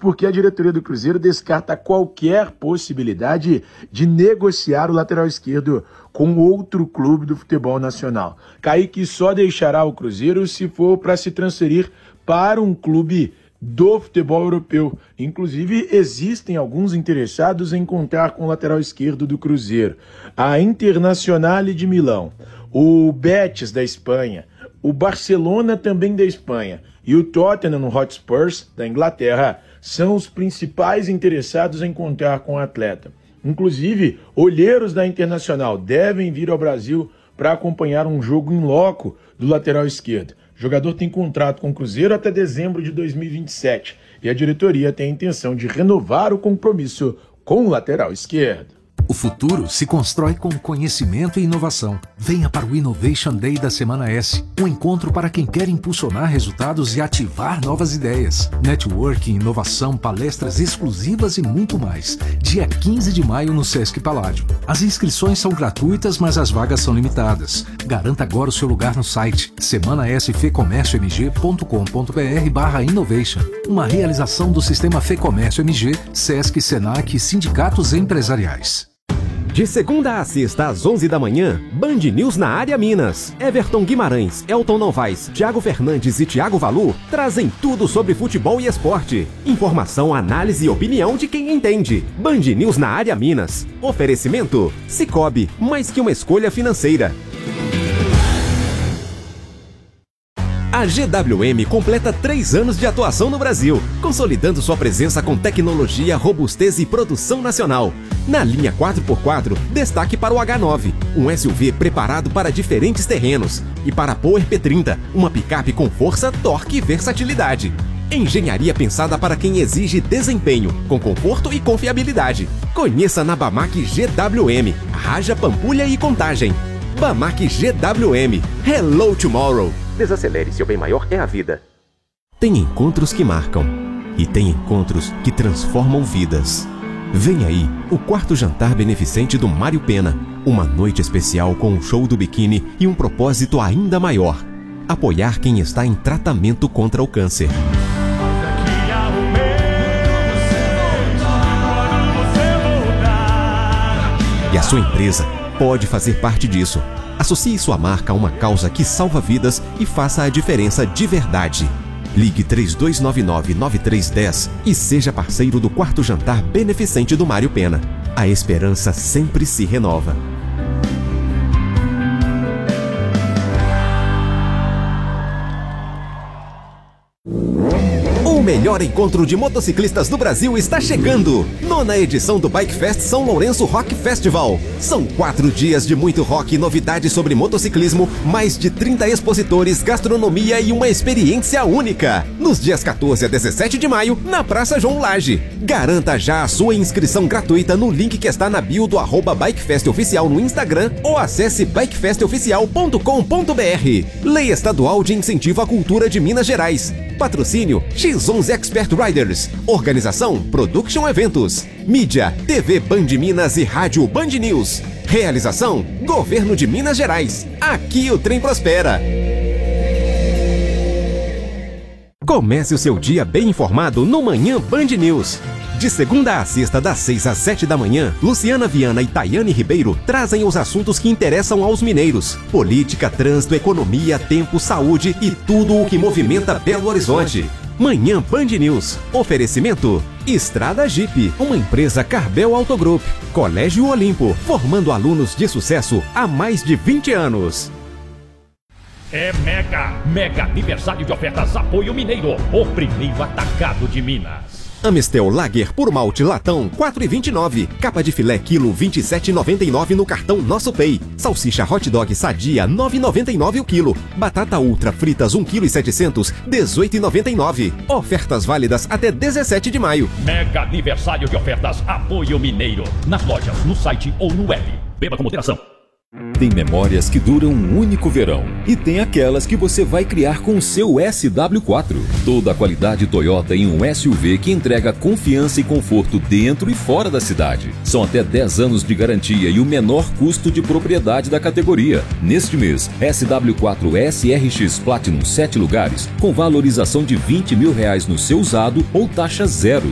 porque a diretoria do Cruzeiro descarta qualquer possibilidade de negociar o lateral esquerdo com outro clube do futebol nacional. Kaique só deixará o Cruzeiro se for para se transferir para um clube do futebol europeu. Inclusive, existem alguns interessados em contar com o lateral esquerdo do Cruzeiro. A Internazionale de Milão, o Betis da Espanha, o Barcelona também da Espanha e o Tottenham Hotspurs da Inglaterra são os principais interessados em contar com o atleta. Inclusive, olheiros da Internacional devem vir ao Brasil para acompanhar um jogo em loco do lateral esquerdo. O jogador tem contrato com o Cruzeiro até dezembro de 2027 e a diretoria tem a intenção de renovar o compromisso com o lateral esquerdo. O futuro se constrói com conhecimento e inovação. Venha para o Innovation Day da Semana S, um encontro para quem quer impulsionar resultados e ativar novas ideias. Networking, inovação, palestras exclusivas e muito mais. Dia 15 de maio no Sesc Paládio. As inscrições são gratuitas, mas as vagas são limitadas. Garanta agora o seu lugar no site semanasfecomérciomg.com.br/innovation. Uma realização do Sistema Fecomércio MG, Sesc, Senac e sindicatos empresariais. De segunda a sexta, às 11 da manhã, Band News na área Minas. Everton Guimarães, Elton Novaes, Thiago Fernandes e Thiago Valu trazem tudo sobre futebol e esporte. Informação, análise e opinião de quem entende. Band News na área Minas. Oferecimento: Sicoob, mais que uma escolha financeira. A GWM completa 3 anos de atuação no Brasil, consolidando sua presença com tecnologia, robustez e produção nacional. Na linha 4x4, destaque para o H9, um SUV preparado para diferentes terrenos, e para a Power P30, uma picape com força, torque e versatilidade. Engenharia pensada para quem exige desempenho, com conforto e confiabilidade. Conheça na Bamac GWM, Raja, Pampulha e Contagem. Bamac GWM. Hello Tomorrow. Desacelere, seu bem maior é a vida. Tem encontros que marcam e tem encontros que transformam vidas. Vem aí o 4º jantar beneficente do Mário Pena. Uma noite especial com um show do biquíni e um propósito ainda maior: apoiar quem está em tratamento contra o câncer. E a sua empresa pode fazer parte disso. Associe sua marca a uma causa que salva vidas e faça a diferença de verdade. Ligue 3299-9310 e seja parceiro do 4º jantar beneficente do Mário Pena. A esperança sempre se renova. O melhor encontro de motociclistas do Brasil está chegando! 9ª edição do Bike Fest São Lourenço Rock Festival. São 4 dias de muito rock e novidades sobre motociclismo, mais de 30 expositores, gastronomia e uma experiência única. Nos dias 14 a 17 de maio, na Praça João Lage. Garanta já a sua inscrição gratuita no link que está na bio do @BikeFestOficial no Instagram ou acesse bikefestoficial.com.br. Lei Estadual de Incentivo à Cultura de Minas Gerais. Patrocínio X11 Expert Riders. Organização Production Eventos. Mídia TV Band Minas e Rádio Band News. Realização Governo de Minas Gerais. Aqui o trem prospera. Comece o seu dia bem informado no Manhã Band News. De segunda a sexta, das 6 às 7 da manhã, Luciana Viana e Tayane Ribeiro trazem os assuntos que interessam aos mineiros: política, trânsito, economia, tempo, saúde e tudo o que movimenta Belo Horizonte. Manhã Band News. Oferecimento: Estrada Jeep, uma empresa Carbel Autogroup. Colégio Olimpo, formando alunos de sucesso há mais de 20 anos. É mega aniversário de ofertas Apoio Mineiro, o primeiro atacado de Minas. Amistel Lager por malte latão 4,29. Capa de filé quilo 27,99 no cartão Nosso Pay. Salsicha hot dog sadia 9,99 o quilo. Batata ultra fritas 1,7 kg 18,99. Ofertas válidas até 17 de maio. Mega aniversário de ofertas Apoio Mineiro. Nas lojas, no site ou no web. Beba com moderação. Tem memórias que duram um único verão e tem aquelas que você vai criar com o seu SW4. Toda a qualidade Toyota em um SUV que entrega confiança e conforto dentro e fora da cidade. São até 10 anos de garantia e o menor custo de propriedade da categoria. Neste mês, SW4 SRX Platinum 7 lugares com valorização de R$20 mil no seu usado ou taxa zero.